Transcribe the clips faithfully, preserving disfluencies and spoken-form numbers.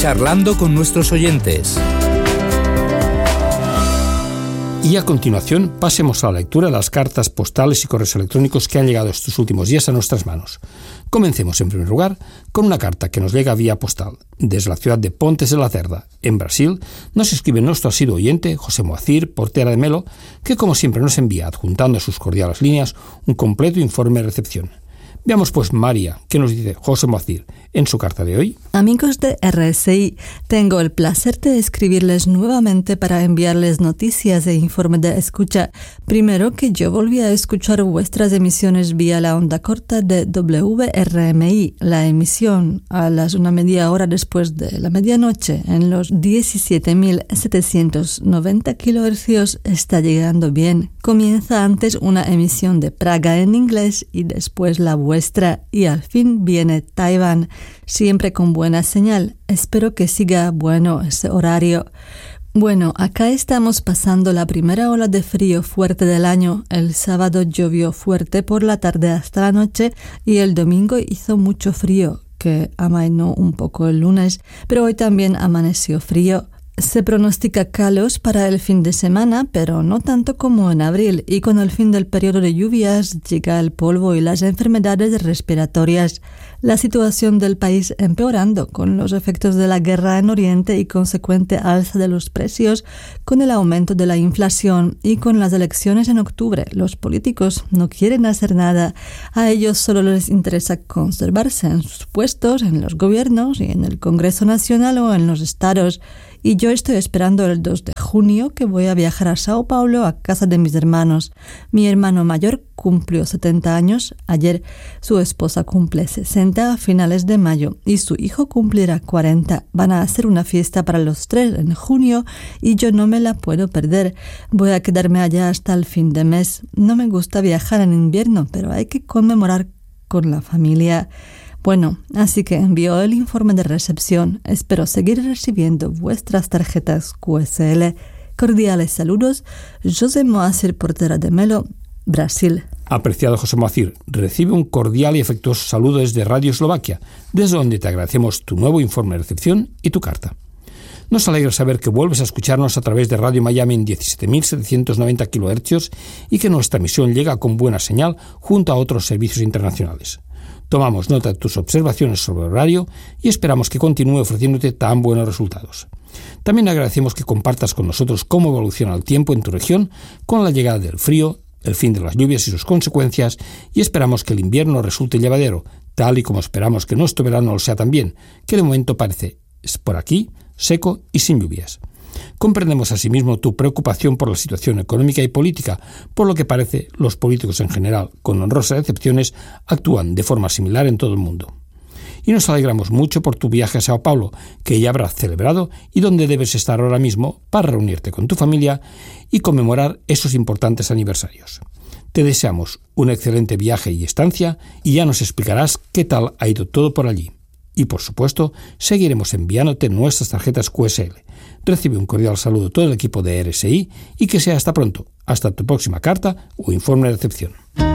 charlando con nuestros oyentes. Y a continuación pasemos a la lectura de las cartas postales y correos electrónicos que han llegado estos últimos días a nuestras manos. Comencemos en primer lugar con una carta que nos llega vía postal. Desde la ciudad de Pontes de la Cerda, en Brasil, nos escribe nuestro asiduo oyente, José Moacir Portera de Melo, que como siempre nos envía, adjuntando a sus cordiales líneas, un completo informe de recepción. Veamos pues, María, ¿qué nos dice José Moacir en su carta de hoy? Amigos de R S I, tengo el placer de escribirles nuevamente para enviarles noticias e informe de escucha. Primero, que yo volví a escuchar vuestras emisiones vía la onda corta de W R M I. La emisión a las una media hora después de la medianoche en los diecisiete mil setecientos noventa kilohercios está llegando bien. Comienza antes una emisión de Praga en inglés y después la vuestra, y al fin viene Taiwán, siempre con buena señal. Espero que siga bueno ese horario. Bueno, acá estamos pasando la primera ola de frío fuerte del año. El sábado llovió fuerte por la tarde hasta la noche y el domingo hizo mucho frío, que amainó un poco el lunes, pero hoy también amaneció frío. Se pronostica calos para el fin de semana, pero no tanto como en abril, y con el fin del periodo de lluvias llega el polvo y las enfermedades respiratorias. La situación del país empeorando con los efectos de la guerra en Oriente y consecuente alza de los precios, con el aumento de la inflación y con las elecciones en octubre. Los políticos no quieren hacer nada. A ellos solo les interesa conservarse en sus puestos, en los gobiernos y en el Congreso Nacional o en los estados. Y yo estoy esperando el dos de junio, que voy a viajar a Sao Paulo a casa de mis hermanos. Mi hermano mayor cumplió setenta años ayer, su esposa cumple sesenta a finales de mayo y su hijo cumplirá cuarenta. Van a hacer una fiesta para los tres en junio y yo no me la puedo perder. Voy a quedarme allá hasta el fin de mes. No me gusta viajar en invierno, pero hay que conmemorar con la familia. Bueno, así que envío el informe de recepción. Espero seguir recibiendo vuestras tarjetas Q S L. Cordiales saludos, José Moacir Portera de Melo, Brasil. Apreciado José Moacir, recibe un cordial y afectuoso saludo desde Radio Eslovaquia, desde donde te agradecemos tu nuevo informe de recepción y tu carta. Nos alegra saber que vuelves a escucharnos a través de Radio Miami en diecisiete mil setecientos noventa kilohercios y que nuestra emisión llega con buena señal junto a otros servicios internacionales. Tomamos nota de tus observaciones sobre el horario y esperamos que continúe ofreciéndote tan buenos resultados. También agradecemos que compartas con nosotros cómo evoluciona el tiempo en tu región con la llegada del frío, el fin de las lluvias y sus consecuencias, y esperamos que el invierno resulte llevadero, tal y como esperamos que nuestro verano lo sea también, que de momento parece, por aquí, seco y sin lluvias. Comprendemos asimismo tu preocupación por la situación económica y política, por lo que parece los políticos en general, con honrosas excepciones, actúan de forma similar en todo el mundo. Y nos alegramos mucho por tu viaje a Sao Paulo, que ya habrás celebrado y donde debes estar ahora mismo para reunirte con tu familia y conmemorar esos importantes aniversarios. Te deseamos un excelente viaje y estancia y ya nos explicarás qué tal ha ido todo por allí. Y por supuesto, seguiremos enviándote nuestras tarjetas Q S L. Recibe un cordial saludo de todo el equipo de R S I y que sea hasta pronto, hasta tu próxima carta o informe de recepción.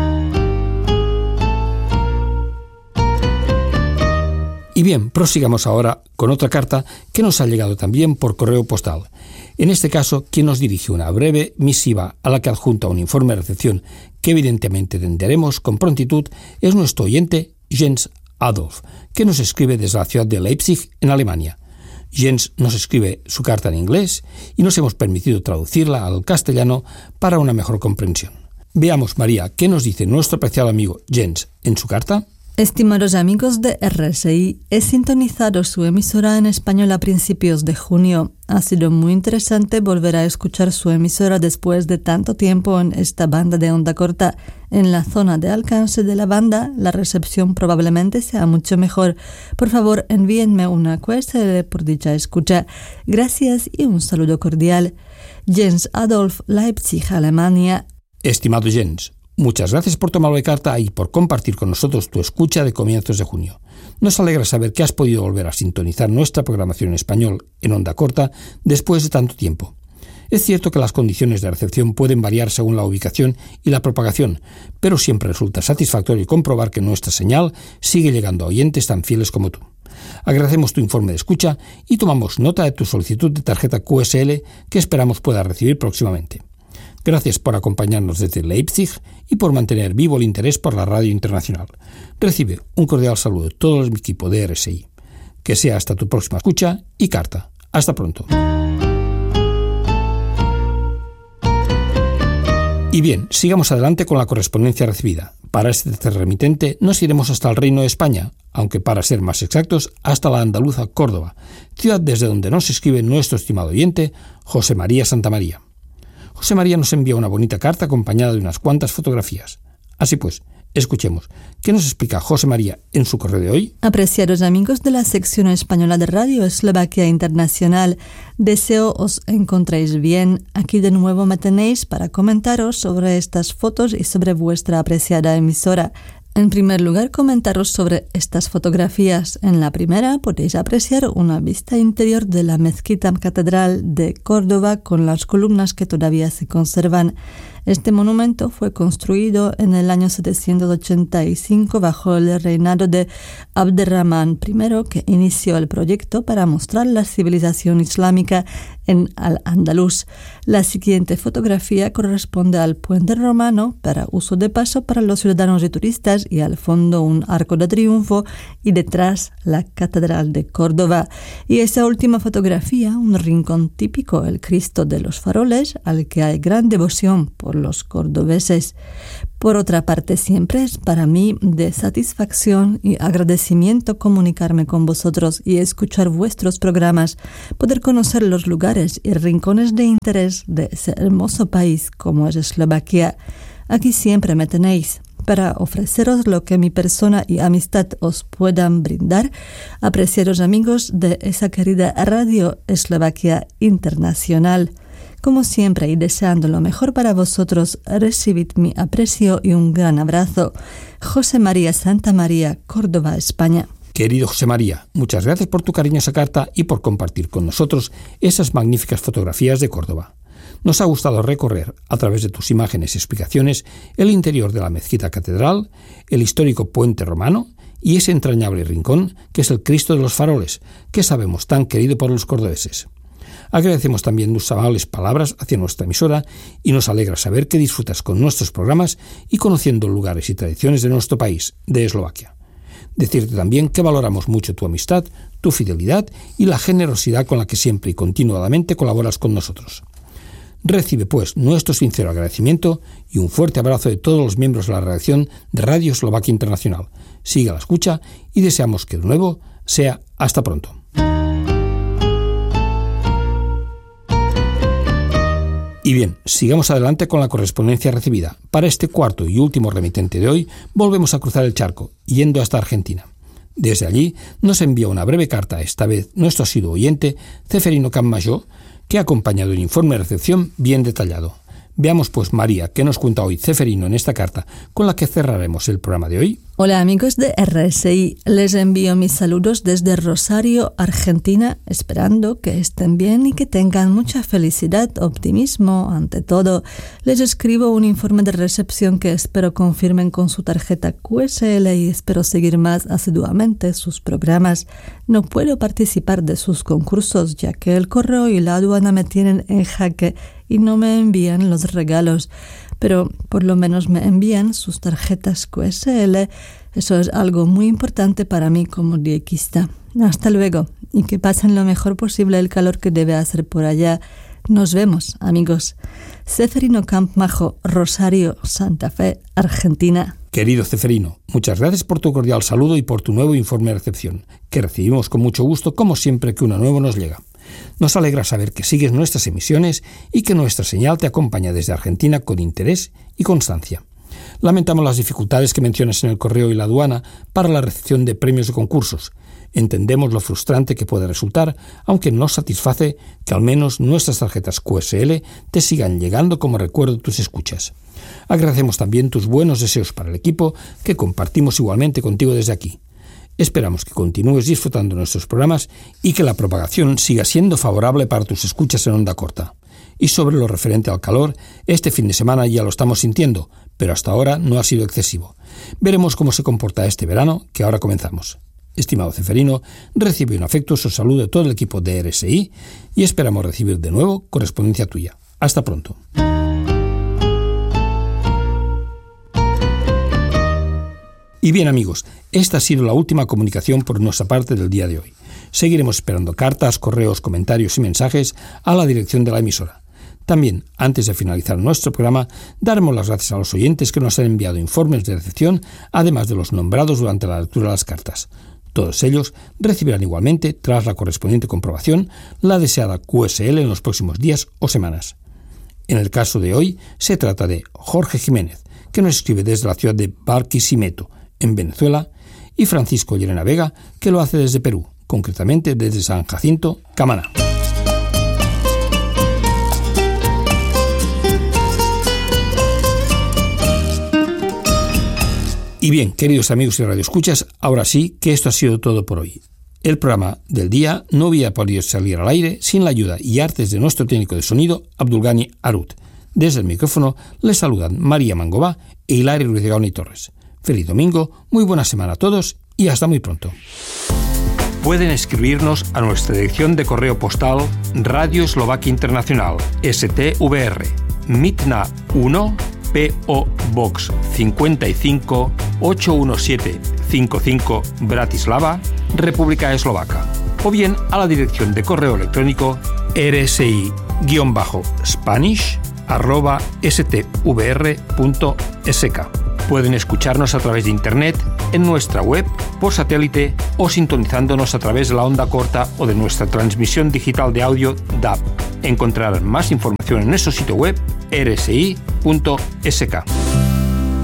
Y bien, prosigamos ahora con otra carta que nos ha llegado también por correo postal. En este caso, quien nos dirige una breve misiva a la que adjunta un informe de recepción que evidentemente atenderemos con prontitud es nuestro oyente Jens Adolf, que nos escribe desde la ciudad de Leipzig, en Alemania. Jens nos escribe su carta en inglés y nos hemos permitido traducirla al castellano para una mejor comprensión. Veamos, María, ¿qué nos dice nuestro apreciado amigo Jens en su carta? Estimados amigos de R S I, he sintonizado su emisora en español a principios de junio. Ha sido muy interesante volver a escuchar su emisora después de tanto tiempo en esta banda de onda corta. En la zona de alcance de la banda, la recepción probablemente sea mucho mejor. Por favor, envíenme una Q S L por dicha escucha. Gracias y un saludo cordial. Jens Adolf, Leipzig, Alemania. Estimado Jens, muchas gracias por tomarlo de carta y por compartir con nosotros tu escucha de comienzos de junio. Nos alegra saber que has podido volver a sintonizar nuestra programación en español en onda corta después de tanto tiempo. Es cierto que las condiciones de recepción pueden variar según la ubicación y la propagación, pero siempre resulta satisfactorio comprobar que nuestra señal sigue llegando a oyentes tan fieles como tú. Agradecemos tu informe de escucha y tomamos nota de tu solicitud de tarjeta Q S L que esperamos puedas recibir próximamente. Gracias por acompañarnos desde Leipzig y por mantener vivo el interés por la radio internacional. Recibe un cordial saludo de todo el equipo de R S I. Que sea hasta tu próxima escucha y carta. Hasta pronto. Y bien, sigamos adelante con la correspondencia recibida. Para este tercer remitente nos iremos hasta el Reino de España, aunque para ser más exactos, hasta la andaluza Córdoba, ciudad desde donde nos escribe nuestro estimado oyente, José María Santamaría. José María nos envía una bonita carta acompañada de unas cuantas fotografías. Así pues, escuchemos. ¿Qué nos explica José María en su correo de hoy? Apreciados amigos de la sección española de Radio Eslovaquia Internacional, deseo os encontréis bien. Aquí de nuevo me tenéis para comentaros sobre estas fotos y sobre vuestra apreciada emisora. En primer lugar, comentaros sobre estas fotografías. En la primera podéis apreciar una vista interior de la mezquita catedral de Córdoba con las columnas que todavía se conservan. Este monumento fue construido en el año setecientos ochenta y cinco bajo el reinado de Abderramán primero, que inició el proyecto para mostrar la civilización islámica en Al-Ándalus. La siguiente fotografía corresponde al puente romano para uso de paso para los ciudadanos y turistas, y al fondo un arco de triunfo y detrás la catedral de Córdoba. Y esa última fotografía, un rincón típico, el Cristo de los Faroles, al que hay gran devoción por los cordobeses. Por otra parte, siempre es para mí de satisfacción y agradecimiento comunicarme con vosotros y escuchar vuestros programas, poder conocer los lugares y rincones de interés de ese hermoso país como es Eslovaquia. Aquí siempre me tenéis para ofreceros lo que mi persona y amistad os puedan brindar, apreciados amigos de esa querida Radio Eslovaquia Internacional. Como siempre y deseando lo mejor para vosotros, recibid mi aprecio y un gran abrazo. José María Santamaría, Córdoba, España. Querido José María, muchas gracias por tu cariñosa carta y por compartir con nosotros esas magníficas fotografías de Córdoba. Nos ha gustado recorrer, a través de tus imágenes y explicaciones, el interior de la mezquita catedral, el histórico puente romano y ese entrañable rincón que es el Cristo de los Faroles, que sabemos tan querido por los cordobeses. Agradecemos también tus amables palabras hacia nuestra emisora y nos alegra saber que disfrutas con nuestros programas y conociendo lugares y tradiciones de nuestro país, de Eslovaquia. Decirte también que valoramos mucho tu amistad, tu fidelidad y la generosidad con la que siempre y continuadamente colaboras con nosotros. Recibe, pues, nuestro sincero agradecimiento y un fuerte abrazo de todos los miembros de la redacción de Radio Eslovaquia Internacional. Siga la escucha y deseamos que de nuevo sea hasta pronto. Y bien, sigamos adelante con la correspondencia recibida. Para este cuarto y último remitente de hoy, volvemos a cruzar el charco, yendo hasta Argentina. Desde allí nos envía una breve carta, esta vez nuestro asiduo oyente, Ceferino Campmajó, que ha acompañado un informe de recepción bien detallado. Veamos pues, María, qué nos cuenta hoy Ceferino en esta carta, con la que cerraremos el programa de hoy. Hola amigos de R S I, les envío mis saludos desde Rosario, Argentina, esperando que estén bien y que tengan mucha felicidad, optimismo, ante todo. Les escribo un informe de recepción que espero confirmen con su tarjeta Q S L y espero seguir más asiduamente sus programas. No puedo participar de sus concursos ya que el correo y la aduana me tienen en jaque y no me envían los regalos, pero por lo menos me envían sus tarjetas Q S L. Eso es algo muy importante para mí como diekista. Hasta luego y que pasen lo mejor posible el calor que debe hacer por allá. Nos vemos, amigos. Ceferino Campmajó, Rosario, Santa Fe, Argentina. Querido Ceferino, muchas gracias por tu cordial saludo y por tu nuevo informe de recepción, que recibimos con mucho gusto como siempre que uno nuevo nos llega. Nos alegra saber que sigues nuestras emisiones y que nuestra señal te acompaña desde Argentina con interés y constancia. Lamentamos las dificultades que mencionas en el correo y la aduana para la recepción de premios de concursos. Entendemos lo frustrante que puede resultar, aunque nos satisface que al menos nuestras tarjetas Q S L te sigan llegando como recuerdo de tus escuchas. Agradecemos también tus buenos deseos para el equipo que compartimos igualmente contigo desde aquí. Esperamos que continúes disfrutando nuestros programas y que la propagación siga siendo favorable para tus escuchas en onda corta. Y sobre lo referente al calor, este fin de semana ya lo estamos sintiendo, pero hasta ahora no ha sido excesivo. Veremos cómo se comporta este verano que ahora comenzamos. Estimado Ceferino, recibe un afectuoso saludo de todo el equipo de R S I y esperamos recibir de nuevo correspondencia tuya. Hasta pronto. Y bien amigos, esta ha sido la última comunicación por nuestra parte del día de hoy. Seguiremos esperando cartas, correos, comentarios y mensajes a la dirección de la emisora. También, antes de finalizar nuestro programa, daremos las gracias a los oyentes que nos han enviado informes de recepción, además de los nombrados durante la lectura de las cartas. Todos ellos recibirán igualmente, tras la correspondiente comprobación, la deseada Q S L en los próximos días o semanas. En el caso de hoy, se trata de Jorge Jiménez, que nos escribe desde la ciudad de Barquisimeto, en Venezuela, y Francisco Llerena Vega, que lo hace desde Perú, concretamente desde San Jacinto, Camaná. Y bien, queridos amigos y radioescuchas, ahora sí que esto ha sido todo por hoy. El programa del día no hubiera podido salir al aire sin la ayuda y artes de nuestro técnico de sonido, Abdulgani Arut. Desde el micrófono les saludan María Mangobá e Hilario Ruiz de Gaona y Torres. Feliz domingo, muy buena semana a todos y hasta muy pronto. Pueden escribirnos a nuestra dirección de correo postal Radio Eslovaquia Internacional, S T V R, Mitna uno, P O Box cincuenta y cinco, ocho uno siete cinco cinco, Bratislava, República Eslovaca, o bien a la dirección de correo electrónico rsi-spanish arroba stvr punto s k. Pueden escucharnos a través de internet, en nuestra web, por satélite o sintonizándonos a través de la onda corta o de nuestra transmisión digital de audio D A B. Encontrarán más información en nuestro sitio web r s i punto s k.